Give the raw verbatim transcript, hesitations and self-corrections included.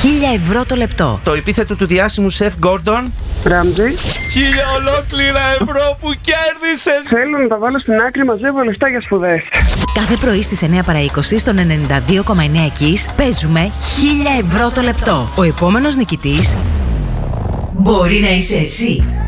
χίλια ευρώ το λεπτό. Το επίθετο του διάσημου σεφ Γκόρντον. Ράμζι. Χίλια ολόκληρα ευρώ που κέρδισες. Θέλω να τα βάλω στην άκρη, μαζεύω λεφτά για σπουδές. Κάθε πρωί στις εννιά παρά είκοσι στον ενενήντα δύο κόμμα εννέα Kiss παίζουμε χίλια ευρώ το λεπτό. Ο επόμενος νικητής μπορεί να είσαι εσύ.